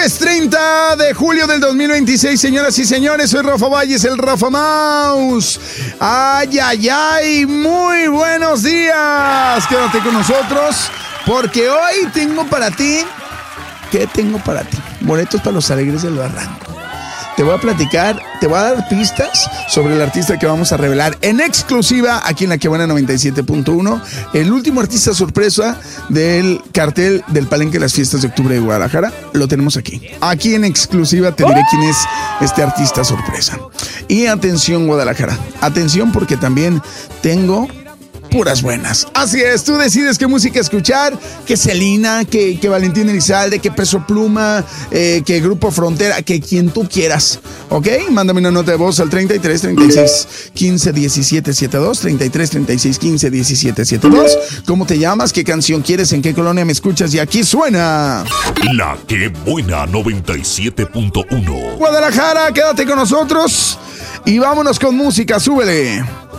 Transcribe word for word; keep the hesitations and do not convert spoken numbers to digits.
Jueves treinta de julio del dos mil veintiséis, señoras y señores, soy Rafa Valles, el Rafa Mouse. Ay, ay, ay, muy buenos días. Quédate con nosotros porque hoy tengo para ti, ¿qué tengo para ti? Boletos para los Alegres del Barranco. Te voy a platicar, te voy a dar pistas sobre el artista que vamos a revelar en exclusiva aquí en La Que Buena noventa y siete punto uno. El último artista sorpresa del cartel del Palenque de las Fiestas de Octubre de Guadalajara. Lo tenemos aquí. Aquí en exclusiva te diré quién es este artista sorpresa. Y atención, Guadalajara. Atención porque también tengo puras buenas. Así es, tú decides qué música escuchar, que Selena, que, que Valentín Elizalde, que Peso Pluma, eh, que Grupo Frontera, que quien tú quieras, ¿ok? Mándame una nota de voz al treinta y tres, treinta y seis, quince, diecisiete, setenta y dos, treinta y tres, treinta y seis, quince, diecisiete, setenta y dos. ¿Cómo te llamas? ¿Qué canción quieres? ¿En qué colonia me escuchas? Y aquí suena La Que Buena noventa y siete punto uno. Guadalajara, quédate con nosotros y vámonos con música, súbele.